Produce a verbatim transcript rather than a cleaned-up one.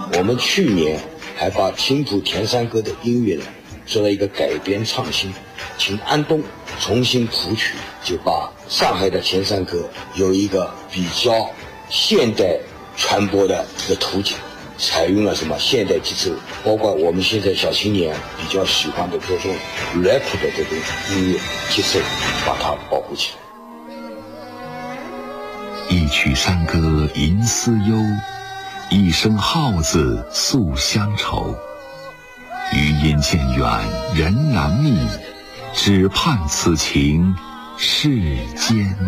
我们去年还把青浦田山歌的音乐呢做了一个改编创新，请安东重新谱曲，就把上海的田山歌有一个比较现代传播的一个途径，采用了什么现代节奏，包括我们现在小青年比较喜欢的这种 rap 的这种音乐节奏，把它保护起来。 一曲山歌吟思忧，一声号子诉乡愁。余音渐远人难觅，只盼此情世间